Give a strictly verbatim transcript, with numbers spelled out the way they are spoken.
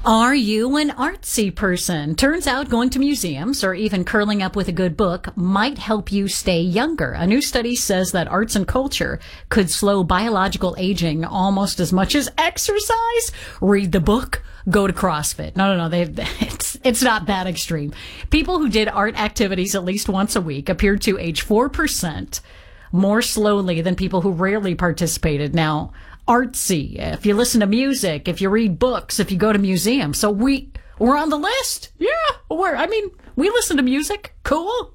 Are you an artsy person? Turns out going to museums or even curling up with a good book might help you stay younger. A new study says that arts and culture could slow biological aging almost as much as exercise. Read the book, go to CrossFit. No, no, no, they, it's, it's not that extreme. People who did art activities at least once a week appeared to age four percent more slowly than people who rarely participated. Now, artsy, if you listen to music, if you read books, if you go to museums. So we, we're on the list. Yeah, we're, I mean, we listen to music. Cool.